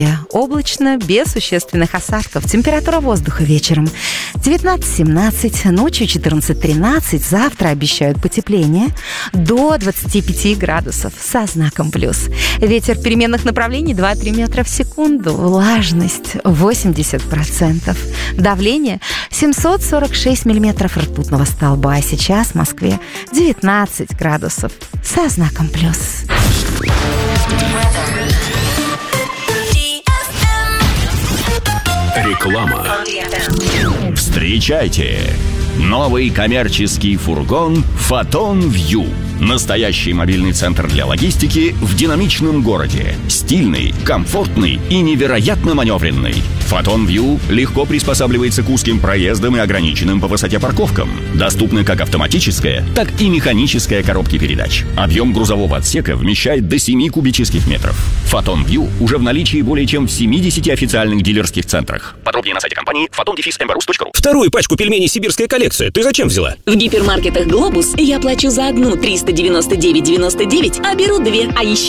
Облачно, без существенных осадков. Температура воздуха вечером 19-17, ночью 14-13. Завтра обещают потепление до 25 градусов со знаком плюс. Ветер переменных направлений 2-3 метра в секунду. Влажность 80%. Давление 746 миллиметров ртутного столба. А сейчас в Москве 19 градусов со знаком плюс. Реклама. Встречайте! Новый коммерческий фургон «Фотон Вью». Настоящий мобильный центр для логистики в динамичном городе. Стильный, комфортный и невероятно маневренный. «Фотон Вью» легко приспосабливается к узким проездам и ограниченным по высоте парковкам. Доступны как автоматическая, так и механическая коробки передач. Объем грузового отсека вмещает до 7 кубических метров. «Фотон Вью» уже в наличии более чем в 70 официальных дилерских центрах. Подробнее на сайте компании photon-mbarus.ru. Вторую пачку пельменей «Сибирская коллекция» ты зачем взяла? В гипермаркетах «Глобус» я плачу за одну 399,99, а беру две. А еще